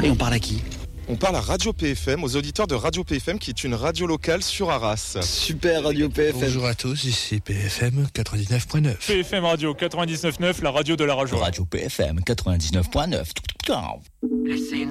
Et on parle à qui ? On parle à Radio PFM, aux auditeurs de Radio PFM qui est une radio locale sur Arras. Super Radio PFM. Bonjour à tous, ici PFM 99.9. PFM Radio 99.9, la radio de la région. Radio PFM 99.9. Laissez